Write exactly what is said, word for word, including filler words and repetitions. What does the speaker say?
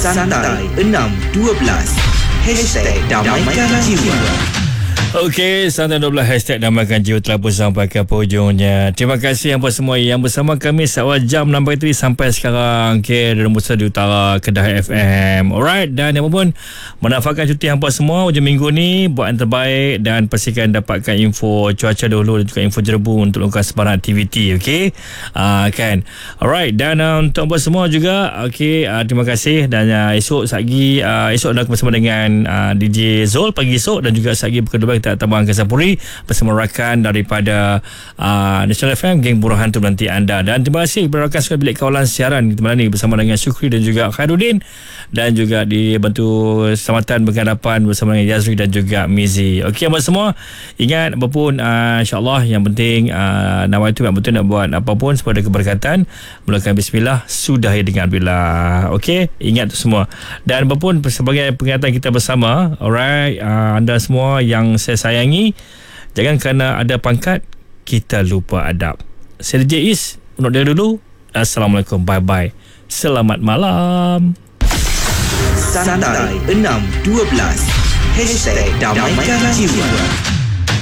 Santai enam dua belas Hashtag Damaikan Jiwa. Okey, Santai dua belas Hashtag Damaikan Jiwa telah pun sampai ke penghujungnya. Terima kasih hampa semua yang bersama kami seawal jam enam pagi sampai sekarang. Okey, dari Musa di Utara Kedah F M. Alright, dan yang pun menafakan cuti hampa semua hujung minggu ni, buat yang terbaik dan pastikan dapatkan info cuaca dahulu dan juga info jerebu untuk lakukan sebarang aktiviti. Okey, uh, kan. Alright, dan uh, untuk hampa semua juga, okey, uh, terima kasih. Dan uh, esok sagi uh, esok dah bersama dengan uh, D J Zul pagi esok, dan juga sagi kedua kita Tabang Kesapuri bersama rakan daripada uh, National F M, geng Buruhan tu nanti anda. Dan terima kasih kepada rakan sekalian bilik kawalan siaran kita malam ni bersama dengan Syukri dan juga Khairuddin, dan juga dibantu selamatan berhadapan bersama dengan Yazri dan juga Mizi. Okey abang semua, ingat apapun uh, insya-Allah yang penting uh, nama itu yang betul nak buat apapun sepada keberkatan, mulakan bismillah, sudahi dengan billah. Okey, ingat tu semua. Dan apapun sebagai peringatan kita bersama, alright, uh, anda semua yang saya sayangi, jangan kerana ada pangkat kita lupa adab. Saya D J Is undur diri dulu. Assalamualaikum, bye bye, selamat malam. Santai enam dua belas Hashtag Damaikan Jiwa.